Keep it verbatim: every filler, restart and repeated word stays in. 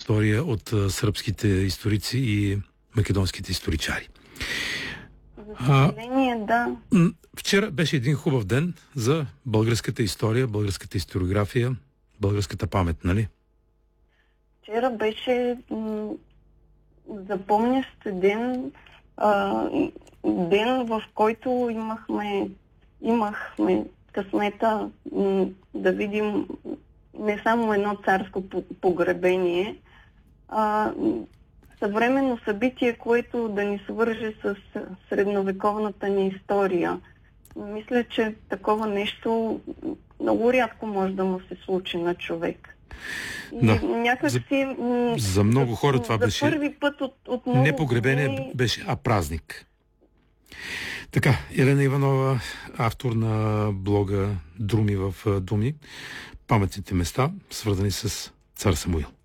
история от а, сръбските историци и македонските историчари. За съжаление, а, да. Вчера беше един хубав ден за българската история, българската историография, българската памет, нали? Вчера беше м- запомнящ ден, а, ден, в който имахме, имахме късмета м- да видим не само едно царско погребение, а съвременно събитие, което да ни свърже с средновековната ни история. Мисля, че такова нещо много рядко може да му се случи на човек. И да. някак за, си... За много хора това за беше... първи път от, от много не погребение години... беше, а празник. Така, Елена Иванова, автор на блога Друми в думи, паметните места, свързани с цар Самуил.